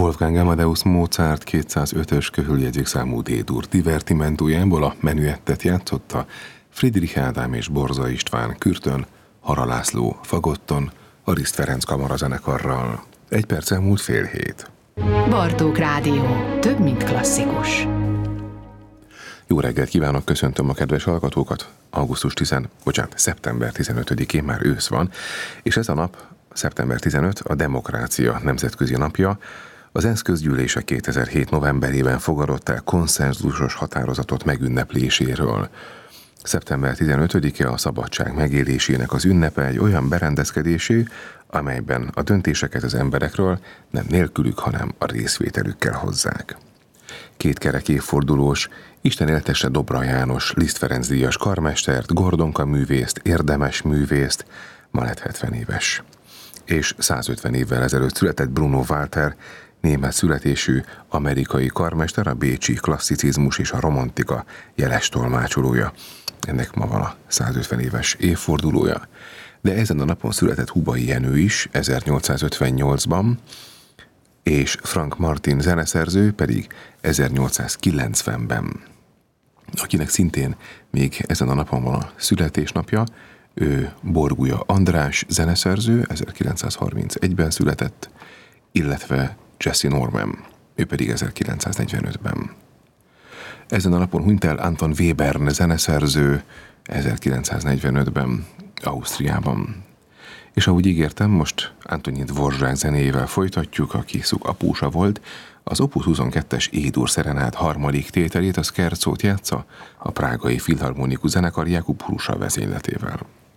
Wolfgang Amadeus Mozart 205-ös köhöljegyzékszámú D-dur divertimentójából a menüettet játszotta Friedrich Ádám és Borza István kürtön, Hara László fagotton, a Liszt Ferenc kamarazenekarral. 1 perc elmúlt 6:30. Bartók Rádió. Több, mint klasszikus. Jó reggelt kívánok, köszöntöm a kedves hallgatókat. Szeptember 15-én már ősz van, és ez a nap, szeptember 15, a Demokrácia Nemzetközi Napja. Az ENSZ közgyűlése 2007. novemberében fogadott el konszenzusos határozatot megünnepléséről. Szeptember 15-e a szabadság megélésének az ünnepe, egy olyan berendezkedésé, amelyben a döntéseket az emberekről nem nélkülük, hanem a részvételükkel hozzák. 2 kerek évfordulós, Isten éltesse Dobra János, Liszt Ferenc díjas karmestert, Gordonka művészt, érdemes művészt, ma lett 70 éves. És 150 évvel ezelőtt született Bruno Walter, német születésű amerikai karmester, a bécsi klasszicizmus és a romantika jeles tolmácsolója. Ennek ma van a 150 éves évfordulója. De ezen a napon született Hubai Jenő is 1858-ban, és Frank Martin zeneszerző pedig 1890-ben. Akinek szintén még ezen a napon van a születésnapja, ő Borgulya András zeneszerző, 1931-ben született, illetve Jesse Norman, ő pedig 1945-ben. Ezen a napon hunyt el Anton Webern zeneszerző 1945-ben Ausztriában. És ahogy ígértem, most Antonin Dvorzsák zenéjével folytatjuk, aki szukapúsa volt. Az Opus 22-es E-dur szerenád harmadik tételét, a Scherzót játsza a prágai filharmonikus zenekar Jakub Hrusa vezényletével.